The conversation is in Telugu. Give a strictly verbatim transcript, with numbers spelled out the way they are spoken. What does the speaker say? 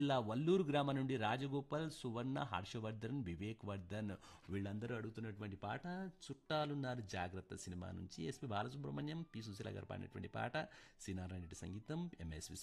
ఇలా వల్లూరు గ్రామం నుండి రాజగోపాల్, సువర్ణ, హర్షవర్ధన్, వివేక్ వర్ధన్ వీళ్ళందరూ అడుగుతున్నటువంటి పాట చుట్టాలున్నారు జాగ్రత్త సినిమా నుంచి ఎస్పి బాలసుబ్రహ్మణ్యం, పి సుశీల గారు పాడినటువంటి పాట, సి నారాయణ రెడ్డి సంగీతం, ఎంఎస్